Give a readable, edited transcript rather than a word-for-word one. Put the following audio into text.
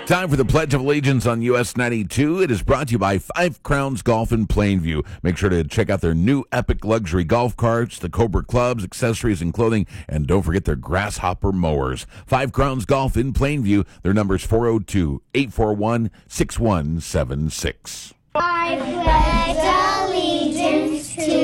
Time for the Pledge of Allegiance on US 92. It is brought to you by Five Crowns Golf in Plainview. Make sure to check out their new epic luxury golf carts, the Cobra clubs, accessories, and clothing. And don't forget their Grasshopper mowers. Five Crowns Golf in Plainview. Their number is 402-841-6176. I pledge allegiance to